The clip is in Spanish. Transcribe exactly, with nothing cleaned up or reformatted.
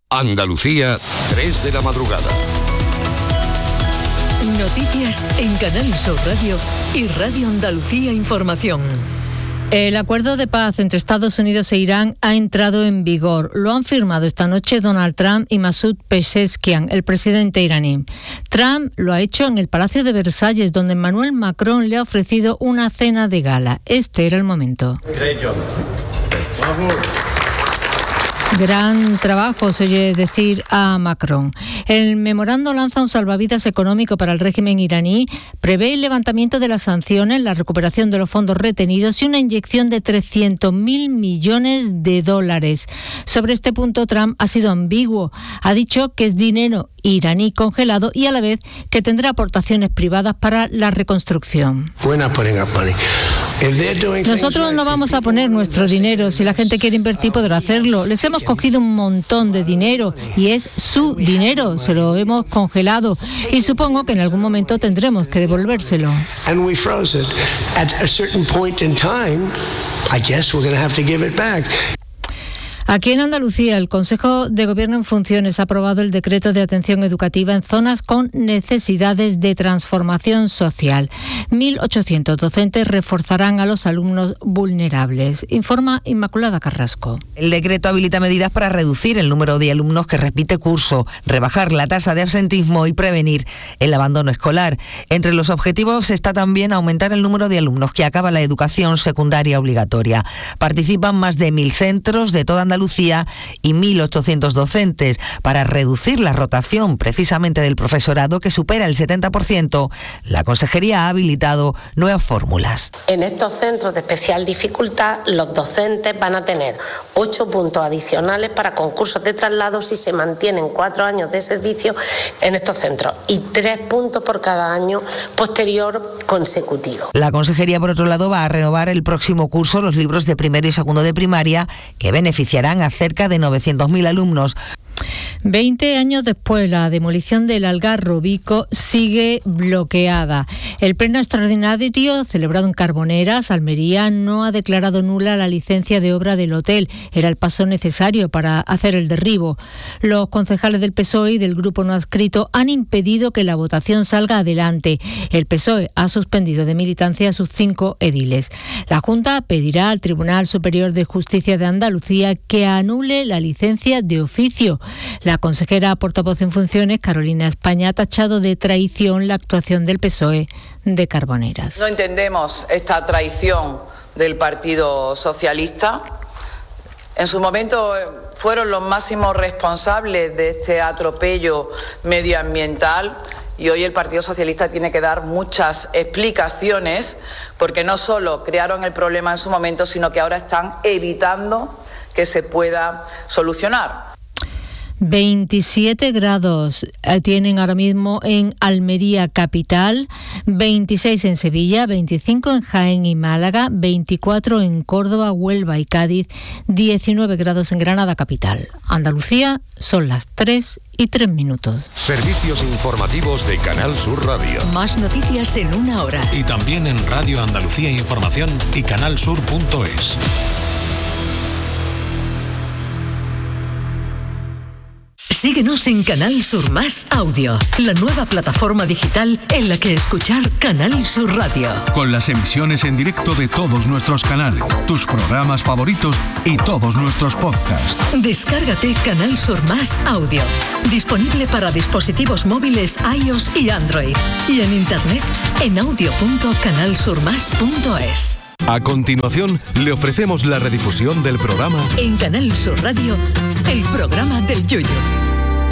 Andalucía, tres de la madrugada. Noticias en Canal Sur Radio y Radio Andalucía Información. El acuerdo de paz entre Estados Unidos e Irán ha entrado en vigor. Lo han firmado esta noche Donald Trump y Masoud Pezeshkian, el presidente iraní. Trump lo ha hecho en el Palacio de Versalles, donde Emmanuel Macron le ha ofrecido una cena de gala. Este era el momento. Gran trabajo, se oye decir a Macron. El memorando lanza un salvavidas económico para el régimen iraní, prevé el levantamiento de las sanciones, la recuperación de los fondos retenidos y una inyección de trescientos mil millones de dólares. Sobre este punto, Trump ha sido ambiguo. Ha dicho que es dinero iraní congelado y a la vez que tendrá aportaciones privadas para la reconstrucción. Nosotros no vamos a poner nuestro dinero. Si la gente quiere invertir, podrá hacerlo. Les hemos cogido un montón de dinero y es su dinero. Se lo hemos congelado y supongo que en algún momento tendremos que devolvérselo. Aquí en Andalucía, el Consejo de Gobierno en funciones ha aprobado el decreto de atención educativa en zonas con necesidades de transformación social. mil ochocientos docentes reforzarán a los alumnos vulnerables. Informa Inmaculada Carrasco. El decreto habilita medidas para reducir el número de alumnos que repite curso, rebajar la tasa de absentismo y prevenir el abandono escolar. Entre los objetivos está también aumentar el número de alumnos que acaba la educación secundaria obligatoria. Participan más de mil centros de toda Andalucía y mil ochocientos docentes para reducir la rotación precisamente del profesorado, que supera el setenta por ciento. La Consejería ha habilitado nuevas fórmulas. En estos centros de especial dificultad, los docentes van a tener ocho puntos adicionales para concursos de traslado si se mantienen cuatro años de servicio en estos centros y tres puntos por cada año posterior consecutivo. La Consejería, por otro lado, va a renovar el próximo curso los libros de primero y segundo de primaria, que beneficiarán a cerca de novecientos mil alumnos. Veinte años después, la demolición del Algarrobico sigue bloqueada. El pleno extraordinario celebrado en Carboneras, Almería, no ha declarado nula la licencia de obra del hotel. Era el paso necesario para hacer el derribo. Los concejales del P S O E y del grupo no adscrito han impedido que la votación salga adelante. El P S O E ha suspendido de militancia a sus cinco ediles. La Junta pedirá al Tribunal Superior de Justicia de Andalucía que anule la licencia de oficio. La consejera portavoz en funciones, Carolina España, ha tachado de traición la actuación del P S O E de Carboneras. No entendemos esta traición del Partido Socialista. En su momento fueron los máximos responsables de este atropello medioambiental y hoy el Partido Socialista tiene que dar muchas explicaciones, porque no solo crearon el problema en su momento, sino que ahora están evitando que se pueda solucionar. veintisiete grados tienen ahora mismo en Almería capital, veintiséis en Sevilla, veinticinco en Jaén y Málaga, veinticuatro en Córdoba, Huelva y Cádiz, diecinueve grados en Granada capital. Andalucía, son las tres y tres minutos. Servicios informativos de Canal Sur Radio. Más noticias en una hora. Y también en Radio Andalucía Información y canalsur punto es. Síguenos en Canal Sur Más Audio, la nueva plataforma digital en la que escuchar Canal Sur Radio. Con las emisiones en directo de todos nuestros canales, tus programas favoritos y todos nuestros podcasts. Descárgate Canal Sur Más Audio, disponible para dispositivos móviles iOS y Android, y en internet en audio punto canal sur más punto es. A continuación, le ofrecemos la redifusión del programa En Canal Sur Radio, el programa del Yoyo.